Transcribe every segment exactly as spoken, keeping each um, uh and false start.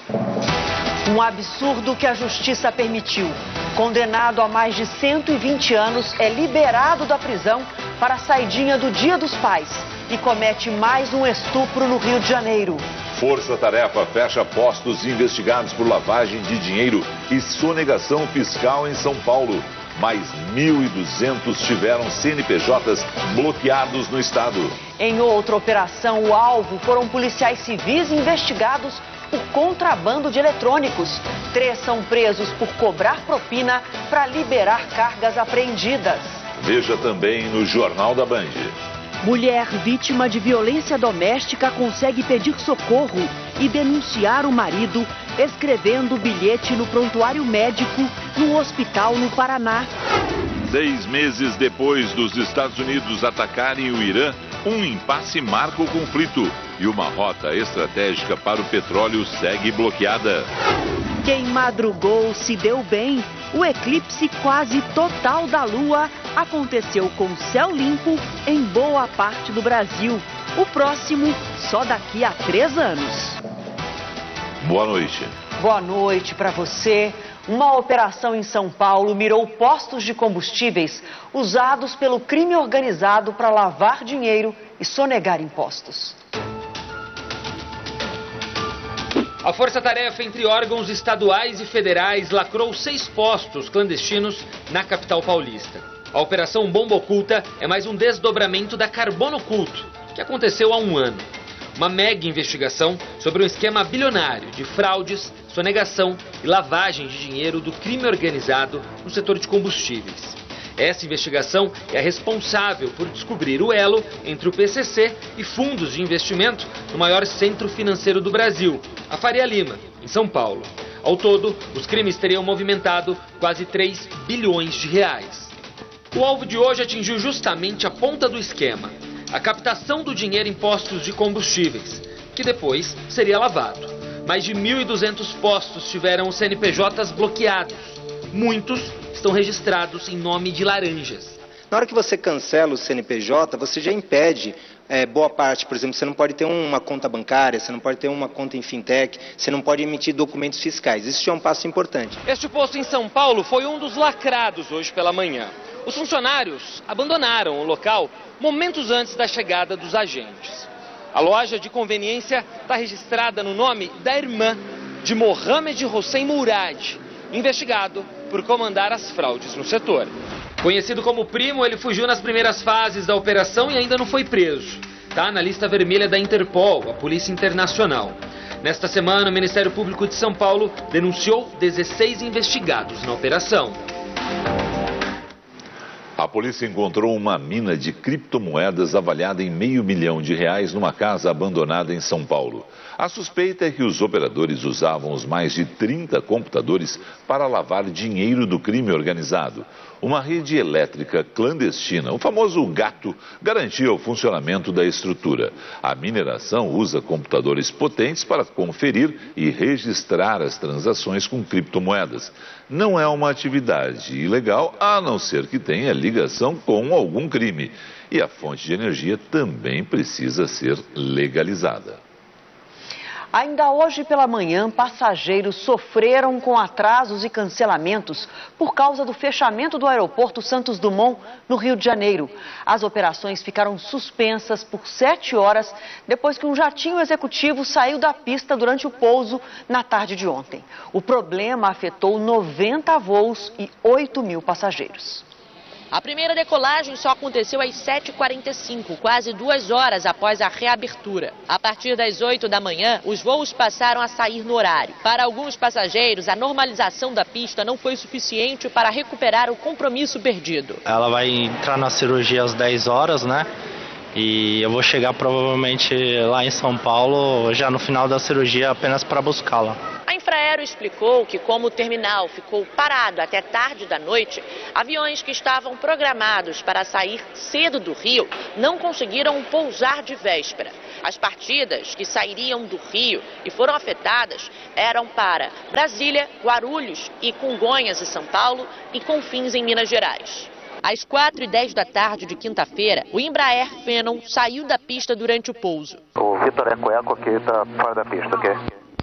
Um absurdo que a justiça permitiu. Condenado a mais de cento e vinte anos, é liberado da prisão para a saidinha do Dia dos Pais e comete mais um estupro no Rio de Janeiro. Força-tarefa fecha postos investigados por lavagem de dinheiro e sonegação fiscal em São Paulo. Mais mil e duzentos tiveram C N P Js bloqueados no estado. Em outra operação, o alvo foram policiais civis investigados por contrabando de eletrônicos. Três são presos por cobrar propina para liberar cargas apreendidas. Veja também no Jornal da Band. Mulher vítima de violência doméstica consegue pedir socorro e denunciar o marido escrevendo bilhete no prontuário médico no hospital no Paraná. Seis meses depois dos Estados Unidos atacarem o Irã, um impasse marca o conflito e uma rota estratégica para o petróleo segue bloqueada. Quem madrugou se deu bem. O eclipse quase total da Lua aconteceu com céu limpo em boa parte do Brasil. O próximo só daqui a três anos. Boa noite. Boa noite para você. Uma operação em São Paulo mirou postos de combustíveis usados pelo crime organizado para lavar dinheiro e sonegar impostos. A força-tarefa entre órgãos estaduais e federais lacrou seis postos clandestinos na capital paulista. A Operação Bomba Oculta é mais um desdobramento da Carbono Oculto, que aconteceu há um ano. Uma mega investigação sobre um esquema bilionário de fraudes, sonegação e lavagem de dinheiro do crime organizado no setor de combustíveis. Essa investigação é a responsável por descobrir o elo entre o P C C e fundos de investimento no maior centro financeiro do Brasil, a Faria Lima, em São Paulo. Ao todo, os crimes teriam movimentado quase três bilhões de reais. O alvo de hoje atingiu justamente a ponta do esquema, a captação do dinheiro em postos de combustíveis, que depois seria lavado. Mais de mil e duzentos postos tiveram os C N P Js bloqueados. Muitos estão registrados em nome de laranjas. Na hora que você cancela o C N P J, você já impede é, boa parte. Por exemplo, você não pode ter uma conta bancária, você não pode ter uma conta em fintech, você não pode emitir documentos fiscais. Isso já é um passo importante. Este posto em São Paulo foi um dos lacrados hoje pela manhã. Os funcionários abandonaram o local momentos antes da chegada dos agentes. A loja de conveniência está registrada no nome da irmã de Mohamed Hossein Mourad, investigado por comandar as fraudes no setor. Conhecido como Primo, ele fugiu nas primeiras fases da operação e ainda não foi preso. Está na lista vermelha da Interpol, a Polícia Internacional. Nesta semana, o Ministério Público de São Paulo denunciou dezesseis investigados na operação. A polícia encontrou uma mina de criptomoedas avaliada em meio milhão de reais numa casa abandonada em São Paulo. A suspeita é que os operadores usavam os mais de trinta computadores para lavar dinheiro do crime organizado. Uma rede elétrica clandestina, o famoso gato, garantia o funcionamento da estrutura. A mineração usa computadores potentes para conferir e registrar as transações com criptomoedas. Não é uma atividade ilegal, a não ser que tenha ligação com algum crime. E a fonte de energia também precisa ser legalizada. Ainda hoje pela manhã, passageiros sofreram com atrasos e cancelamentos por causa do fechamento do aeroporto Santos Dumont, no Rio de Janeiro. As operações ficaram suspensas por sete horas depois que um jatinho executivo saiu da pista durante o pouso na tarde de ontem. O problema afetou noventa voos e oito mil passageiros. A primeira decolagem só aconteceu às sete e quarenta e cinco, quase duas horas após a reabertura. A partir das oito da manhã, os voos passaram a sair no horário. Para alguns passageiros, a normalização da pista não foi suficiente para recuperar o compromisso perdido. Ela vai entrar na cirurgia às dez horas, né? E eu vou chegar provavelmente lá em São Paulo já no final da cirurgia apenas para buscá-la. A Infraero explicou que, como o terminal ficou parado até tarde da noite, aviões que estavam programados para sair cedo do Rio não conseguiram pousar de véspera. As partidas que sairiam do Rio e foram afetadas eram para Brasília, Guarulhos e Congonhas e São Paulo e Confins em Minas Gerais. Às quatro e dez da tarde de quinta-feira, o Embraer Phenom saiu da pista durante o pouso. O Vitor Eco Eco aqui está fora da pista, ok?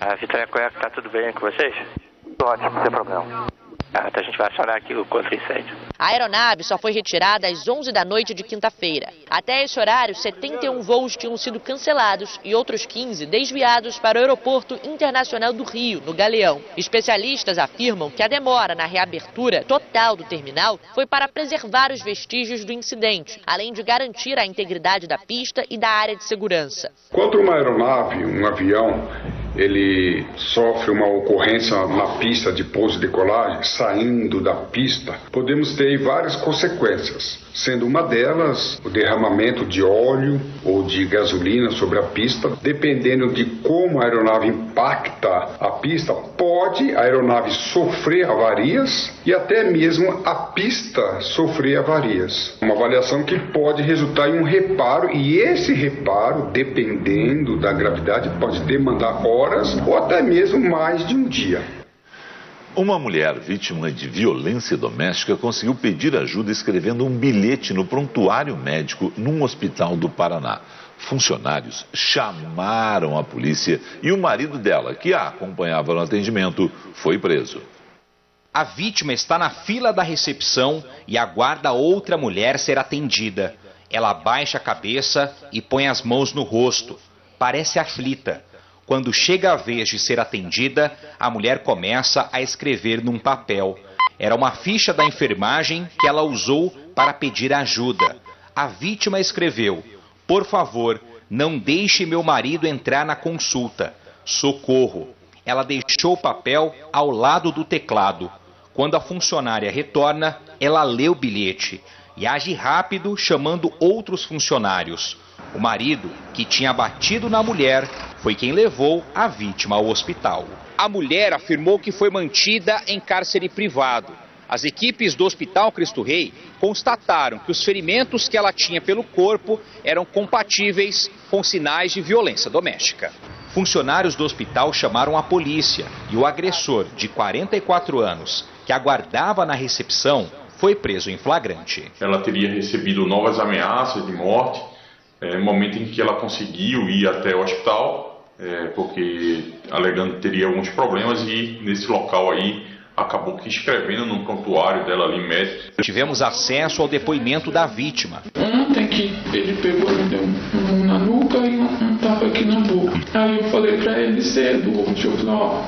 A Vitória Cueca, tá tudo bem com vocês? Ótimo, não tem problema. Ah, então a gente vai acionar aqui o contra-incêndio. A aeronave só foi retirada às onze da noite de quinta-feira. Até esse horário, setenta e um voos tinham sido cancelados e outros quinze desviados para o Aeroporto Internacional do Rio, no Galeão. Especialistas afirmam que a demora na reabertura total do terminal foi para preservar os vestígios do incidente, além de garantir a integridade da pista e da área de segurança. Quando uma aeronave, um avião, ele sofre uma ocorrência na pista de pouso e decolagem, saindo da pista, podemos ter várias consequências, sendo uma delas o derramamento de óleo ou de gasolina sobre a pista. Dependendo de como a aeronave impacta a pista, pode a aeronave sofrer avarias e até mesmo a pista sofrer avarias. Uma avaliação que pode resultar em um reparo, e esse reparo, dependendo da gravidade, pode demandar horas ou até mesmo mais de um dia. Uma mulher vítima de violência doméstica conseguiu pedir ajuda escrevendo um bilhete no prontuário médico num hospital do Paraná. Funcionários chamaram a polícia e o marido dela, que a acompanhava no atendimento, foi preso. A vítima está na fila da recepção e aguarda outra mulher ser atendida. Ela abaixa a cabeça e põe as mãos no rosto. Parece aflita. Quando chega a vez de ser atendida, a mulher começa a escrever num papel. Era uma ficha da enfermagem que ela usou para pedir ajuda. A vítima escreveu: "Por favor, não deixe meu marido entrar na consulta. Socorro." Ela deixou o papel ao lado do teclado. Quando a funcionária retorna, ela lê o bilhete e age rápido, chamando outros funcionários. O marido, que tinha batido na mulher, foi quem levou a vítima ao hospital. A mulher afirmou que foi mantida em cárcere privado. As equipes do Hospital Cristo Rei constataram que os ferimentos que ela tinha pelo corpo eram compatíveis com sinais de violência doméstica. Funcionários do hospital chamaram a polícia e o agressor, de quarenta e quatro anos, que aguardava na recepção, foi preso em flagrante. Ela teria recebido novas ameaças de morte, é, no momento em que ela conseguiu ir até o hospital, é, porque alegando que teria alguns problemas, e nesse local aí acabou que escrevendo no prontuário dela ali médico. Tivemos acesso ao depoimento da vítima. Ontem que ele pegou, me deu um na nuca e um tapa aqui na boca. Aí eu falei pra ele cedo, eu falei, ó,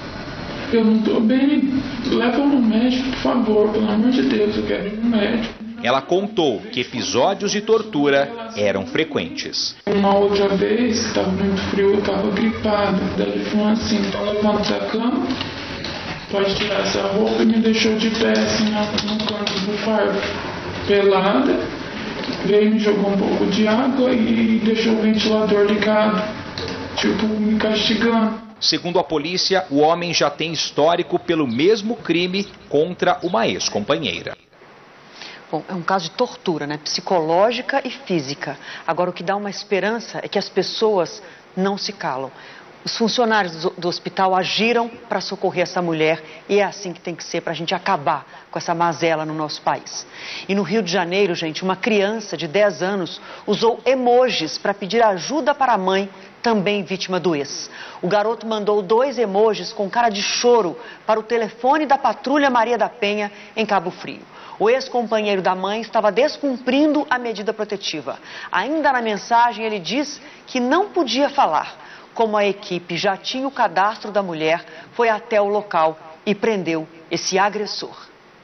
eu não tô bem, leva eu no médico, por favor, pelo amor de Deus, eu quero ir no médico. Ela contou que episódios de tortura eram frequentes. Uma outra vez, estava muito frio, eu estava gripada. Daí ele falou assim, então levanta da cama, pode tirar essa roupa, e me deixou de pé assim no canto do quarto, pelada. Veio, me jogou um pouco de água e deixou o ventilador ligado, tipo me castigando. Segundo a polícia, o homem já tem histórico pelo mesmo crime contra uma ex-companheira. Bom, é um caso de tortura, né? Psicológica e física. Agora, o que dá uma esperança é que as pessoas não se calam. Os funcionários do, do hospital agiram para socorrer essa mulher e é assim que tem que ser para a gente acabar com essa mazela no nosso país. E no Rio de Janeiro, gente, uma criança de dez anos usou emojis para pedir ajuda para a mãe, também vítima do ex. O garoto mandou dois emojis com cara de choro para o telefone da Patrulha Maria da Penha, em Cabo Frio. O ex-companheiro da mãe estava descumprindo a medida protetiva. Ainda na mensagem, ele diz que não podia falar. Como a equipe já tinha o cadastro da mulher, foi até o local e prendeu esse agressor.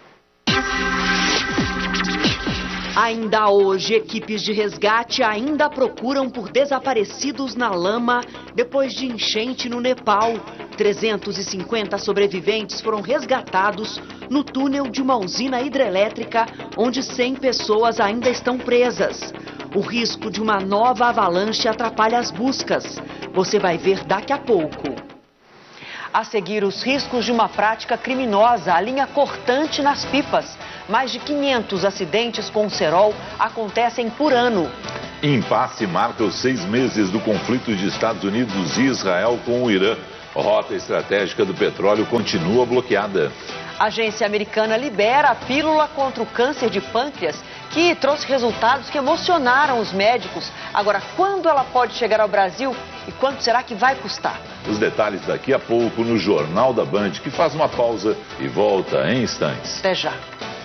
Ainda hoje, equipes de resgate ainda procuram por desaparecidos na lama depois de enchente no Nepal. trezentos e cinquenta sobreviventes foram resgatados no túnel de uma usina hidrelétrica, onde cem pessoas ainda estão presas. O risco de uma nova avalanche atrapalha as buscas. Você vai ver daqui a pouco. A seguir, os riscos de uma prática criminosa, a linha cortante nas pipas. Mais de quinhentos acidentes com cerol acontecem por ano. Impasse marca os seis meses do conflito de Estados Unidos e Israel com o Irã. A rota estratégica do petróleo continua bloqueada. A agência americana libera a pílula contra o câncer de pâncreas, que aqui trouxe resultados que emocionaram os médicos. Agora, quando ela pode chegar ao Brasil e quanto será que vai custar? Os detalhes daqui a pouco no Jornal da Band, que faz uma pausa e volta em instantes. Até já.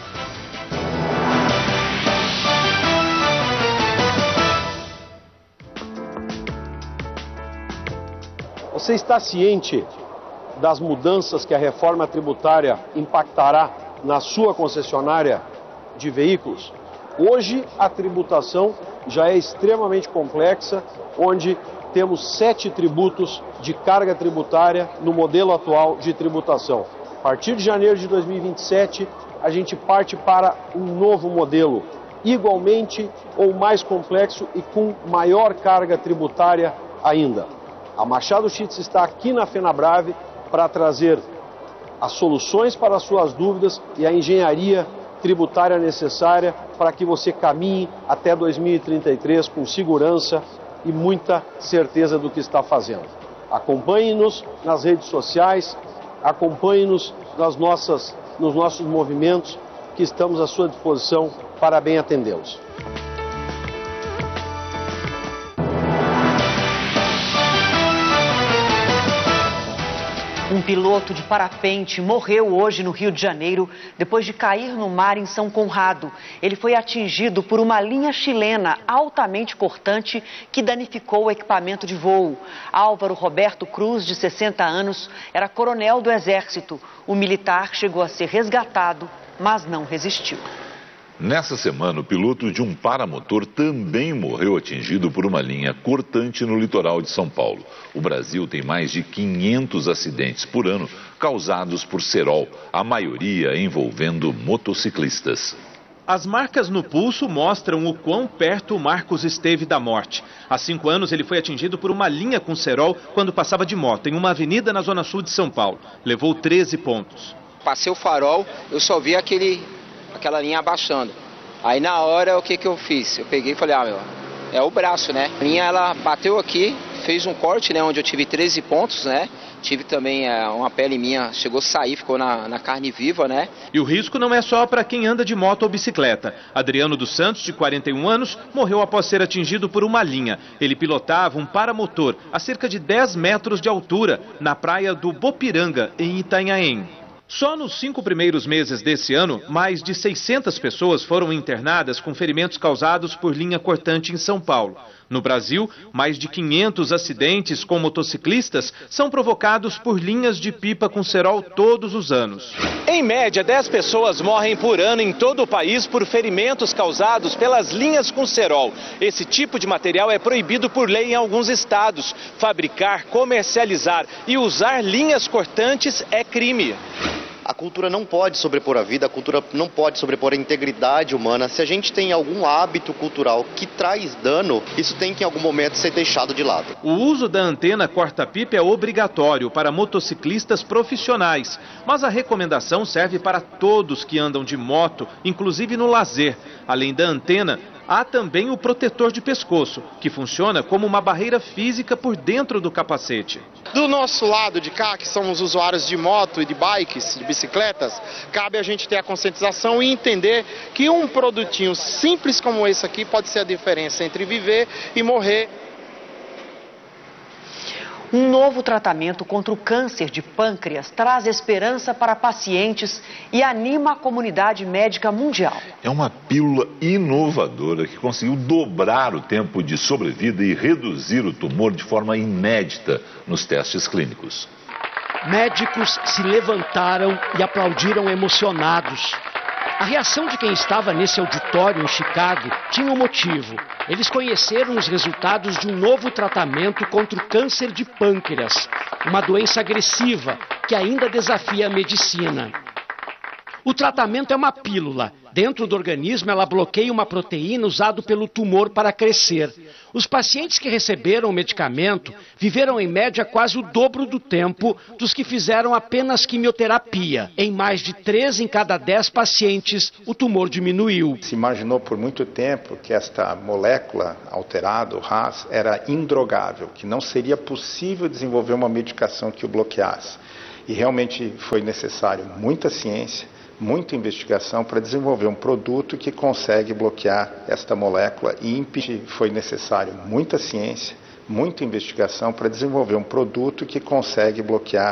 Você está ciente das mudanças que a reforma tributária impactará na sua concessionária de veículos? Hoje a tributação já é extremamente complexa, onde temos sete tributos de carga tributária no modelo atual de tributação. A partir de janeiro de dois mil e vinte e sete, a gente parte para um novo modelo, igualmente ou mais complexo e com maior carga tributária ainda. A Machado Chits está aqui na FenaBrave para trazer as soluções para as suas dúvidas e a engenharia tributária necessária para que você caminhe até dois mil e trinta e três com segurança e muita certeza do que está fazendo. Acompanhe-nos nas redes sociais, acompanhe-nos nas nossas, nos nossos movimentos, que estamos à sua disposição para bem atendê-los. Um piloto de parapente morreu hoje no Rio de Janeiro depois de cair no mar em São Conrado. Ele foi atingido por uma linha chilena altamente cortante que danificou o equipamento de voo. Álvaro Roberto Cruz, de sessenta anos, era coronel do Exército. O militar chegou a ser resgatado, mas não resistiu. Nessa semana, o piloto de um paramotor também morreu atingido por uma linha cortante no litoral de São Paulo. O Brasil tem mais de quinhentos acidentes por ano causados por cerol, a maioria envolvendo motociclistas. As marcas no pulso mostram o quão perto o Marcos esteve da morte. Há cinco anos ele foi atingido por uma linha com cerol quando passava de moto em uma avenida na zona sul de São Paulo. Levou treze pontos. Passei o farol, eu só vi aquele... aquela linha abaixando. Aí na hora o que que eu fiz? Eu peguei e falei, ah meu, é o braço, né? A linha ela bateu aqui, fez um corte, né? Onde eu tive treze pontos, né? Tive também é, uma pele minha, chegou a sair, ficou na, na carne viva, né? E o risco não é só para quem anda de moto ou bicicleta. Adriano dos Santos, de quarenta e um anos, morreu após ser atingido por uma linha. Ele pilotava um paramotor a cerca de dez metros de altura, na praia do Bopiranga, em Itanhaém. Só nos cinco primeiros meses desse ano, mais de seiscentas pessoas foram internadas com ferimentos causados por linha cortante em São Paulo. No Brasil, mais de quinhentos acidentes com motociclistas são provocados por linhas de pipa com cerol todos os anos. Em média, dez pessoas morrem por ano em todo o país por ferimentos causados pelas linhas com cerol. Esse tipo de material é proibido por lei em alguns estados. Fabricar, comercializar e usar linhas cortantes é crime. A cultura não pode sobrepor a vida, a cultura não pode sobrepor a integridade humana. Se a gente tem algum hábito cultural que traz dano, isso tem que em algum momento ser deixado de lado. O uso da antena corta-pipa é obrigatório para motociclistas profissionais, mas a recomendação serve para todos que andam de moto, inclusive no lazer. Além da antena, há também o protetor de pescoço, que funciona como uma barreira física por dentro do capacete. Do nosso lado de cá, que somos usuários de moto e de bikes, de bicicletas, cabe a gente ter a conscientização e entender que um produtinho simples como esse aqui pode ser a diferença entre viver e morrer. Um novo tratamento contra o câncer de pâncreas traz esperança para pacientes e anima a comunidade médica mundial. É uma pílula inovadora que conseguiu dobrar o tempo de sobrevida e reduzir o tumor de forma inédita nos testes clínicos. Médicos se levantaram e aplaudiram emocionados. A reação de quem estava nesse auditório em Chicago tinha um motivo. Eles conheceram os resultados de um novo tratamento contra o câncer de pâncreas, uma doença agressiva que ainda desafia a medicina. O tratamento é uma pílula. Dentro do organismo, ela bloqueia uma proteína usada pelo tumor para crescer. Os pacientes que receberam o medicamento viveram em média quase o dobro do tempo dos que fizeram apenas quimioterapia. Em mais de três em cada dez pacientes, o tumor diminuiu. Se imaginou por muito tempo que esta molécula alterada, o R A S, era indrogável, que não seria possível desenvolver uma medicação que o bloqueasse. E realmente foi necessário muita ciência, muita investigação para desenvolver um produto que consegue bloquear esta molécula e impedir. Foi necessário muita ciência, muita investigação para desenvolver um produto que consegue bloquear